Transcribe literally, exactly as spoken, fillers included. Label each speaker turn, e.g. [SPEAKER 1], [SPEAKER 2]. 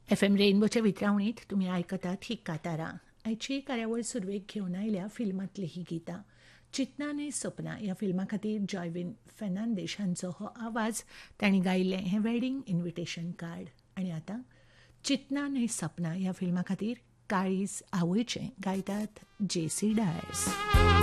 [SPEAKER 1] F M रेनबोच्या वितरावणीत तुम्ही आयकतात ही कातारां. आयची कार्यावळ सुरवेक घेवन आयल्या फिल्मांतली ही गितां. चितना ने सपना ह्या फिल्मा खातीर जॉयविन फेर्नांदेश हांचो हो आवाज तांणी गायिल्लें हें वेडिंग इन्विटेशन कार्ड. आनी आतां चितना ने सपना ह्या फिल्मा खातीर काळीज आवयचें गायतात जेसी डायस.